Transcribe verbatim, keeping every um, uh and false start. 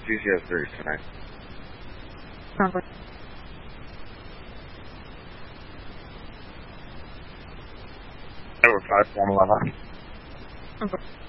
G C S three tonight. Concord. Over five one eleven. Concord.